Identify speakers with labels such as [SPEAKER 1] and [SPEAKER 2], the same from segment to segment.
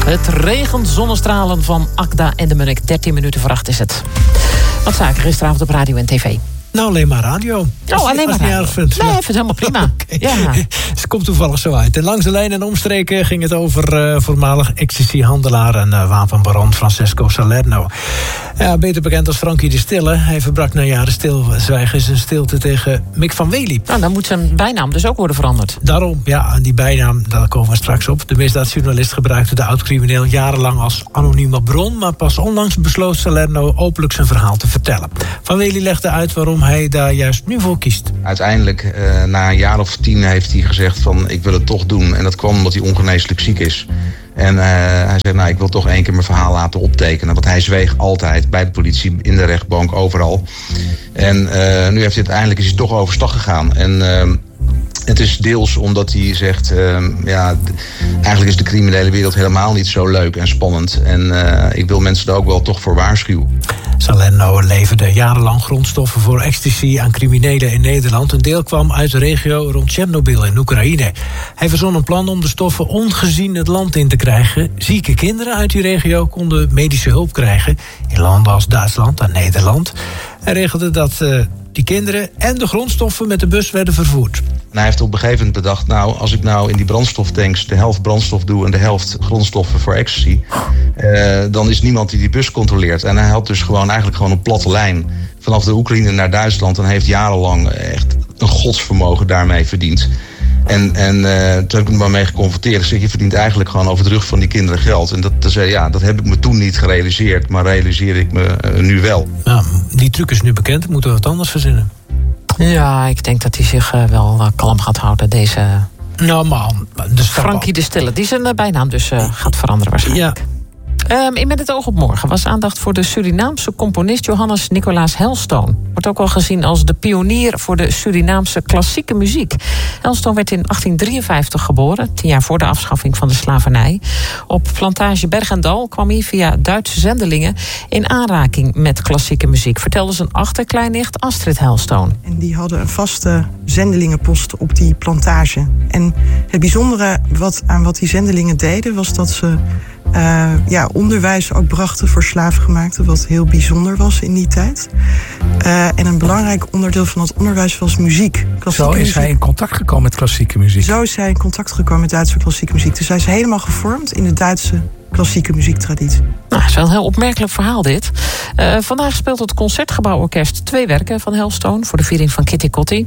[SPEAKER 1] Het regent zonnestralen van Akda en de Munnik. 13 minuten voor 8 is het. Wat zaken gisteravond op radio en tv?
[SPEAKER 2] Nou, alleen maar radio.
[SPEAKER 1] Alleen maar radio. Nee, ik vind het helemaal prima.
[SPEAKER 2] Okay.
[SPEAKER 1] Ja.
[SPEAKER 2] Het komt toevallig zo uit. En langs de lijn en omstreken ging het over voormalig ecstasy-handelaar en wapenbaron Francesco Salerno. Ja, beter bekend als Frankie de Stille. Hij verbrak na jaren stilzwijgen zijn stilte tegen Mick van Wely.
[SPEAKER 1] Nou, dan moet zijn bijnaam dus ook worden veranderd.
[SPEAKER 2] Daarom, ja, die bijnaam, daar komen we straks op. De misdaadjournalist gebruikte de oud-crimineel jarenlang als anonieme bron, maar pas onlangs besloot Salerno openlijk zijn verhaal te vertellen. Van Wely legde uit waarom hij daar juist nu voor kiest.
[SPEAKER 3] Uiteindelijk, na een jaar of 10, heeft hij gezegd van ik wil het toch doen. En dat kwam omdat hij ongeneeslijk ziek is. En hij zegt, nou, ik wil toch 1 keer mijn verhaal laten optekenen. Want hij zweeg altijd bij de politie, in de rechtbank, overal. En nu heeft hij uiteindelijk is hij toch overstag gegaan. En het is deels omdat hij zegt, eigenlijk is de criminele wereld helemaal niet zo leuk en spannend. En ik wil mensen er ook wel toch voor waarschuwen.
[SPEAKER 2] Salerno leverde jarenlang grondstoffen voor ecstasy aan criminelen in Nederland. Een deel kwam uit de regio rond Tsjernobyl in Oekraïne. Hij verzon een plan om de stoffen ongezien het land in te krijgen. Zieke kinderen uit die regio konden medische hulp krijgen in landen als Duitsland en Nederland. Hij regelde dat die kinderen en de grondstoffen met de bus werden vervoerd.
[SPEAKER 3] En hij heeft op een gegeven moment bedacht, nou, als ik nou in die brandstoftanks de helft brandstof doe en de helft grondstoffen voor ecstasy, dan is niemand die bus controleert. En hij had dus eigenlijk een platte lijn vanaf de Oekraïne naar Duitsland en heeft jarenlang echt een godsvermogen daarmee verdiend. En toen heb ik hem maar mee geconfronteerd. Ik zeg, je verdient eigenlijk gewoon over de rug van die kinderen geld. En dat heb ik me toen niet gerealiseerd, maar realiseer ik me nu wel.
[SPEAKER 2] Nou, die truc is nu bekend, moeten we wat anders verzinnen.
[SPEAKER 1] Ja, ik denk dat hij zich wel kalm gaat houden, deze Frankie de Stille. Die zijn bijnaam dus gaat veranderen waarschijnlijk. Ja. In Met het oog op morgen was aandacht voor de Surinaamse componist Johannes Nicolaas Helstone. Wordt ook wel gezien als de pionier voor de Surinaamse klassieke muziek. Helstone werd in 1853 geboren, 10 jaar voor de afschaffing van de slavernij. Op plantage Bergendal kwam hij via Duitse zendelingen in aanraking met klassieke muziek, vertelde zijn achterkleinnicht Astrid Helstone.
[SPEAKER 4] En die hadden een vaste zendelingenpost op die plantage. En het bijzondere wat die zendelingen deden was dat ze onderwijs ook brachten voor slaafgemaakten, wat heel bijzonder was in die tijd. En een belangrijk onderdeel van dat onderwijs was muziek.
[SPEAKER 5] Zo is hij in contact gekomen met klassieke muziek.
[SPEAKER 4] Zo is hij in contact gekomen met Duitse klassieke muziek. Dus hij is helemaal gevormd in de Duitse klassieke muziektraditie.
[SPEAKER 1] Nou, het is wel een heel opmerkelijk verhaal dit. Vandaag speelt het Concertgebouworkest 2 werken van Helstone voor de viering van Kitty Kotti.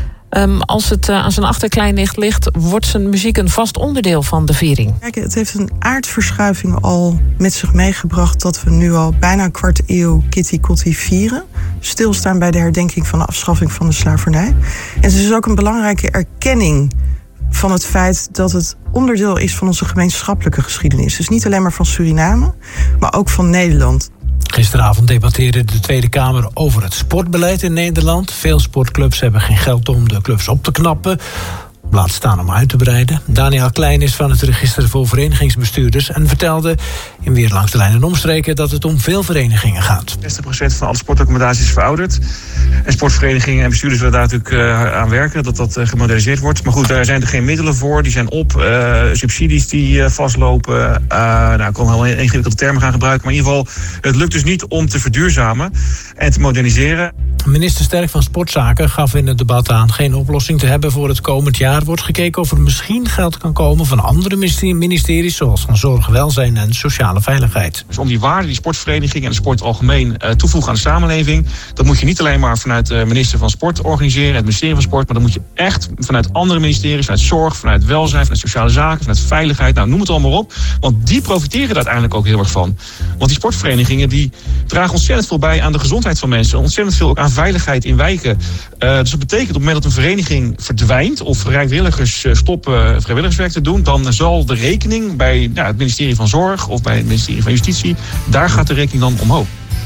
[SPEAKER 1] Als het aan zijn achterkleinnicht ligt, wordt zijn muziek een vast onderdeel van de viering.
[SPEAKER 4] Kijk, het heeft een aardverschuiving al met zich meegebracht dat we nu al bijna een kwart eeuw Kitty Kotti vieren. Stilstaan bij de herdenking van de afschaffing van de slavernij. En het is dus ook een belangrijke erkenning van het feit dat het onderdeel is van onze gemeenschappelijke geschiedenis. Dus niet alleen maar van Suriname, maar ook van Nederland.
[SPEAKER 2] Gisteravond debatteerde de Tweede Kamer over het sportbeleid in Nederland. Veel sportclubs hebben geen geld om de clubs op te knappen. Laat staan om uit te breiden. Daniel Klein is van het Register voor Verenigingsbestuurders en vertelde in Weer langs de lijn en omstreken dat het om veel verenigingen gaat.
[SPEAKER 6] 60% van alle sportaccommodatie is verouderd. En sportverenigingen en bestuurders willen daar natuurlijk aan werken, dat gemoderniseerd wordt. Maar goed, daar zijn er geen middelen voor. Die zijn op. Subsidies die vastlopen. Ik kan wel ingewikkelde termen gaan gebruiken. Maar in ieder geval, het lukt dus niet om te verduurzamen en te moderniseren.
[SPEAKER 2] Minister Sterk van Sportzaken gaf in het debat aan geen oplossing te hebben voor het komend jaar. Wordt gekeken of er misschien geld kan komen van andere ministeries, zoals van Zorg, Welzijn en Sociale Veiligheid.
[SPEAKER 6] Dus om die waarde die sportverenigingen en de sport algemeen toevoegen aan de samenleving, dat moet je niet alleen maar vanuit de minister van Sport organiseren, het ministerie van Sport, maar dat moet je echt vanuit andere ministeries, vanuit Zorg, vanuit Welzijn, vanuit Sociale Zaken, vanuit Veiligheid, noem het allemaal op. Want die profiteren er uiteindelijk ook heel erg van. Want die sportverenigingen die dragen ontzettend veel bij aan de gezondheid van mensen, ontzettend veel ook aan veiligheid in wijken. Dus dat betekent op het moment dat een vereniging verdwijnt of vrijwilligers stoppen vrijwilligerswerk te doen, dan zal de rekening bij het ministerie van Zorg of bij het ministerie van Justitie, daar gaat de rekening dan omhoog.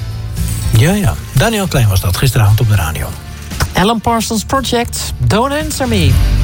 [SPEAKER 2] Ja. Daniel Klein was dat gisteravond op de radio.
[SPEAKER 1] Alan Parsons Project, Don't Answer Me.